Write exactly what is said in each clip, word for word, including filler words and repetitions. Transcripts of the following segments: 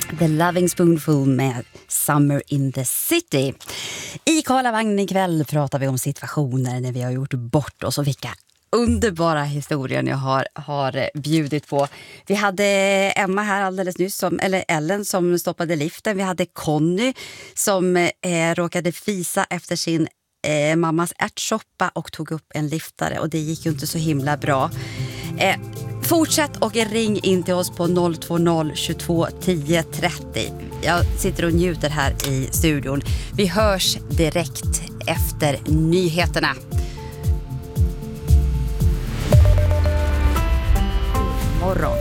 The Loving Spoonful med Summer in the City. I Karlavagnen ikväll pratar vi om situationer när vi har gjort bort oss och vilka underbara historier jag har, har bjudit på. Vi hade Emma här alldeles nyss, som, eller Ellen som stoppade liften. Vi hade Conny som eh, råkade fisa efter sin eh, mammas ärtsoppa och tog upp en liftare, och det gick ju inte så himla bra. Eh, Fortsätt och ring in till oss på noll två noll tjugotvå tio trettio. Jag sitter och njuter här i studion. Vi hörs direkt efter nyheterna. Morgon.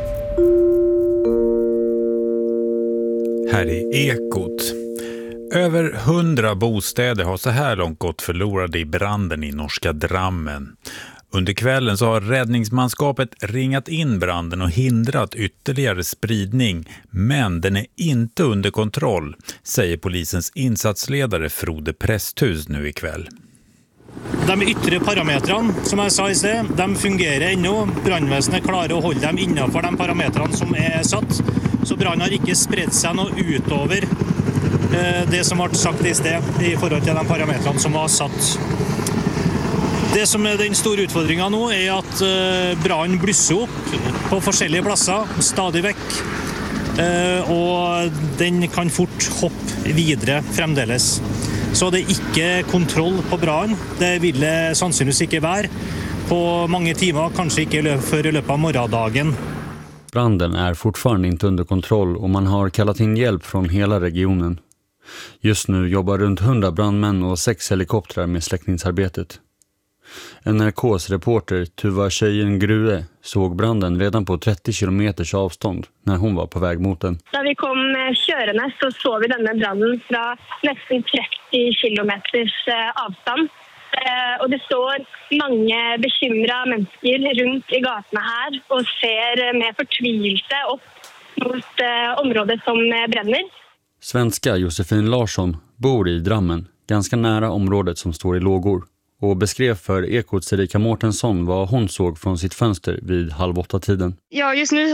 Här är Ekot. Över hundra bostäder har så här långt gått förlorade i branden i norska Drammen. Under kvällen så har räddningsmanskapet ringat in branden och hindrat ytterligare spridning, men den är inte under kontroll, säger polisens insatsledare Frode Presthus nu ikväll. De yttre parametrarna, som jag sa i sted, de fungerar ännu. Brandväsendet klarar att hålla dem innanför de parametrarna som är satt. Så branden har inte spritt sig något utöver eh, det som har sagt i sted i förhållande till de parametrarna som var satt. Det som är den stora utfordringen nu är att eh, branden blusser upp på olika platser stadigt väck. Eh, och den kan fort hoppa vidare framdeles. Så det är inte kontroll på branden. Det vill det sannolikt inte vara på många timmar, kanske inte för i löpet av morgondagen. Branden är fortfarande inte under kontroll och man har kallat in hjälp från hela regionen. Just nu jobbar runt hundra brandmän och sex helikoptrar med släckningsarbetet. N R K:s reporter Tuva Tjejen Grue såg branden redan på trettio kilometers avstånd när hon var på väg mot den. När vi kom körande så såg vi denna branden från nästan trettio kilometers avstånd. Och det står många bekymrade människor runt i gatorna här och ser med förtvivelse upp mot området som bränner. Svenska Josefin Larsson bor i Drammen, ganska nära området som står i lågor, och beskrev för Ekots Erika Mårtensson vad hon såg från sitt fönster vid halv åtta tiden. Ja, just nu